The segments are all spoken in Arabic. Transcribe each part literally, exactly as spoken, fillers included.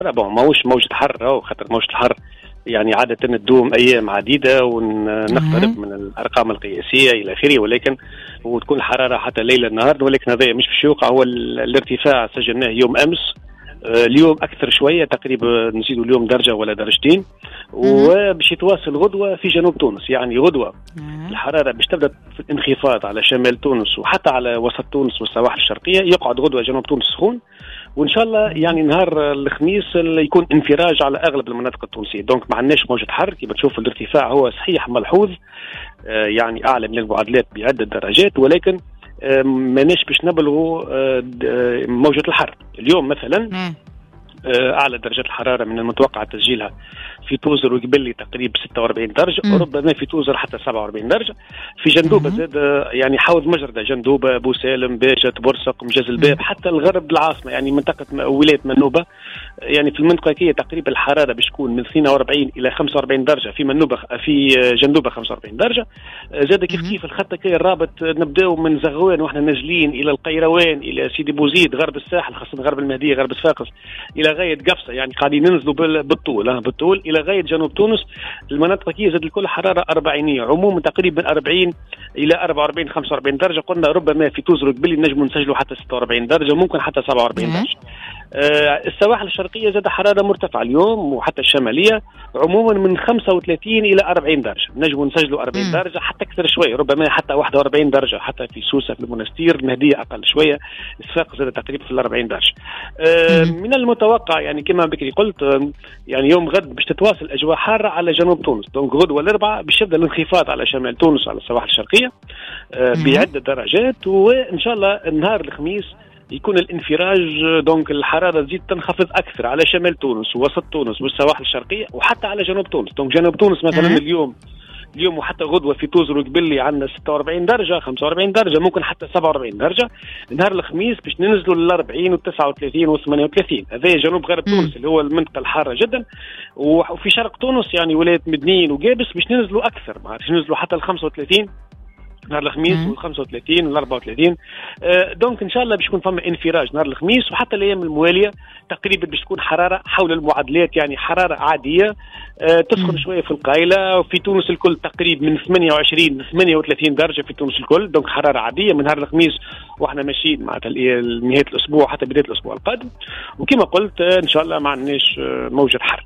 بون ماهوش موجة حر، أو خاطر موجة الحر يعني عادة تدوم أيام عديدة ونقترب من الأرقام القياسية إلى آخره، ولكن وتكون الحرارة حتى ليل النهار، ولكن هذا مش في يوقع. هو الارتفاع سجلناه يوم أمس، اليوم أكثر شوية تقريبا نزيدوا اليوم درجة ولا درجتين، وباش يتواصل غدوة في جنوب تونس. يعني غدوة الحرارة باش تبدأ في الانخفاض على شمال تونس وحتى على وسط تونس والسواحل الشرقية، يقعد غدوة جنوب تونس سخون، وإن شاء الله يعني نهار الخميس يكون انفراج على أغلب المناطق التونسية. دونك ما عندناش موجة حر كيف تشوف، الارتفاع هو صحيح ملحوظ يعني أعلى من المعدلات بعدة درجات، ولكن ماناش باش نبلغوا موجة الحر. اليوم مثلا أعلى درجة الحرارة من المتوقع تسجيلها في توزر وقبلي تقريبا ستة وأربعين درجة، وربما في توزر حتى سبعة وأربعين درجة. في جندوبة زاد يعني حوض مجردة، جندوبة، بوسالم، باجة، برسق، مجاز الباب، حتى الغرب العاصمة يعني منطقة ولاية منوبة. يعني في المنطقة كي تقريبا الحرارة باش تكون من اثنين وأربعين إلى خمسة وأربعين درجة، في منوبة في جندوبة خمسة وأربعين درجة. زاد كيف كيف الخط كي الرابط نبداو من زغوان واحنا نازلين إلى القيروان، إلى سيدي بوزيد، غرب الساحل خاصة غرب المهدية، غرب صفاقس، إلى غاية قفصة، يعني قاعدين ننزلوا بالطول بالطول إلى غاية جنوب تونس. المناطق كي زاد الكل حرارة أربعينية، عموما تقريبا أربعين إلى أربعة وأربعين خمسة وأربعين درجة. قلنا ربما في توزر قبل نجم نسجلوا حتى ستة وأربعين درجة، ممكن حتى سبعة وأربعين درجة. آه السواحل الشرقية زاد حرارة مرتفعة اليوم، وحتى الشمالية عموما من خمسة وثلاثين إلى أربعين درجة، نجم نسجلوا أربعين درجة، حتى أكثر شوية، ربما حتى واحد وأربعين درجة، حتى في سوسة، في المنستير، المهدية أقل شوية، صفاقس زاد تقريبا في الأربعين درجة. آه من المتوقع يعني كما بكري قلت آه يعني يوم غد باش تتواصل أجواء حارة على جنوب تونس، دونك غدوة الأربعاء باش يبدأ الانخفاض على شمال تونس على السواحل الشرقية آه بعدة درجات، وإن شاء الله النهار الخميس يكون الانفراج، دونك الحرارة تزيد تنخفض أكثر على شمال تونس ووسط تونس والسواحل الشرقية وحتى على جنوب تونس. دونك جنوب تونس مثلا أه. اليوم اليوم وحتى غدوة في توزر وقبلي عندنا ستة وأربعين درجة، خمسة وأربعين درجة، ممكن حتى سبعة وأربعين درجة. نهار الخميس باش ننزلوا لل أربعين وتسعة وثلاثين وثمانية وثلاثين. هذا جنوب غرب م. تونس اللي هو المنطقة الحارة جدا، وفي شرق تونس يعني ولاية مدنين وقابس باش ننزلوا أكثر، ما باش ننزلوا حتى ال خمسة وثلاثين نهار الخميس وال خمسة وثلاثين وال أربعة وثلاثين. آه دونك ان شاء الله باش يكون فما انفراج نهار الخميس، وحتى الايام المواليه تقريبا باش تكون حراره حول المعدلات، يعني حراره عاديه. آه تسخن شويه في القايله، وفي تونس الكل تقريبا من ثمانية وعشرين ل ثمانية وثلاثين درجه في تونس الكل، دونك حراره عاديه من نهار الخميس واحنا ماشيين مع نهايه الاسبوع حتى بدايه الاسبوع القادم. وكما قلت آه ان شاء الله ما عندناش آه موجه حر.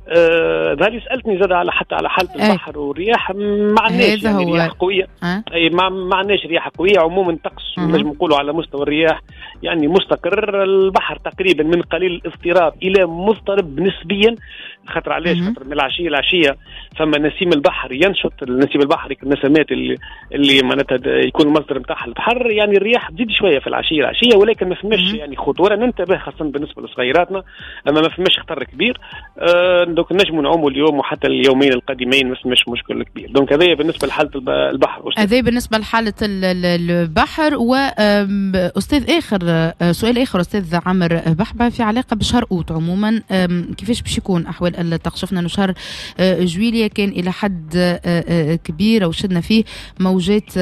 آه هذه سالتني زاد على حتى على حاله البحر والرياح، ما عندناش يعني رياح قويه، أه؟ اي ما عندناش رياح قويه. عموما الطقس نجم نقولوا على مستوى الرياح يعني مستقر. البحر تقريبا من قليل الاضطراب الى مضطرب نسبيا، خاطر علاش؟ خاطر من العشيه العشيه فما نسيم البحر ينشط، النسيم البحري النسمات اللي اللي معناتها يكون المصدر نتاعها البحر، يعني الرياح تزيد شويه في العشيه العشيه، ولكن ما فماش يعني خطوره. ننتبه خاصه بالنسبه لصغيراتنا، اما ما فماش خطر كبير. آه دونك نجموا نعوموا اليوم وحتى اليومين القادمين ما فماش مشكل كبير. دونك هذا بالنسبه لحاله البحر. هذا بالنسبه لحاله البحر. واستاذ اخر سؤال اخر استاذ عمر بحبه في علاقه بشهر اوت عموما، كيفاش باش يكون احوال الطقس؟ شفنا انه شهر جويلية كان الى حد كبير او شدنا فيه موجات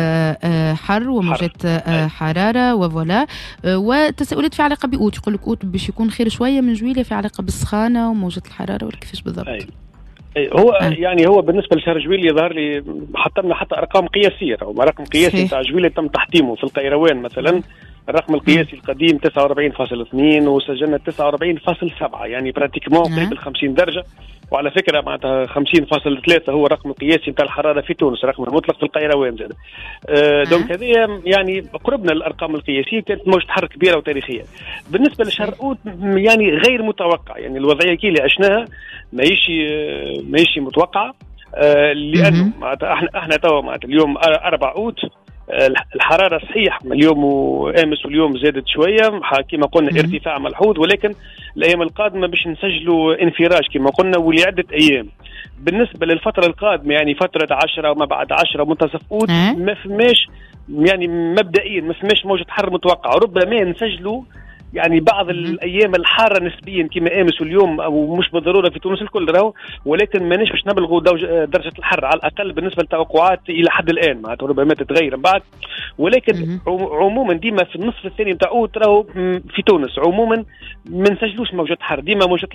حر وموجات حراره وفولا، وتساؤلات في علاقه باوت، يقول لك اوت باش يكون خير شويه من جويلية في علاقه بالسخانه وموجه الحراره، ولا كيفاش بالضبط؟ أي. أي هو أه. يعني هو بالنسبه لشهر جويلية ظهر لي حطمنا حتى ارقام قياسيه، او رقم قياسي تاع جويلية تم تحطيمه في القيروان مثلا. الرقم القياسي القديم تسعة وأربعين فاصلة اثنين وسجلنا تسعة وأربعين فاصلة سبعة، يعني براتيكمون قريب ال خمسين درجه. وعلى فكره معناتها خمسين فاصلة ثلاثة هو الرقم القياسي نتاع الحراره في تونس، الرقم المطلق في القيروان زاد. آه دونك هذه يعني قربنا الارقام القياسيه، كانت موجه حر كبيره وتاريخيه. بالنسبه لشهر اوت يعني غير متوقع، يعني الوضعيه كي اللي عشناها ماهيش ماهيش متوقعه. آه لانه معناتها احنا احنا توا معناتها اليوم أربعة اوت، الحرارة صحيح اليوم وامس واليوم زادت شوية كما قلنا، ارتفاع ملحوظ، ولكن الايام القادمة باش نسجلوا انفراج كما قلنا ولعدة ايام. بالنسبة للفترة القادمة يعني فترة عشرة وما بعد عشرة منتصف اوت ما فماش يعني مبدئيا ما فماش موجة حر متوقعة، ربما نسجلوا يعني بعض الايام الحاره نسبيا كما امس واليوم او مش بالضروره في تونس الكل راهو، ولكن مانيش باش نبلغوا درجه الحر على الاقل بالنسبه للتوقعات الى حد الان، معناتها ربما تتغير من بعد، ولكن عموما ديما في النصف الثاني نتاع اوت راهو في تونس عموما ما نسجلوش موجات حر، ديما موجات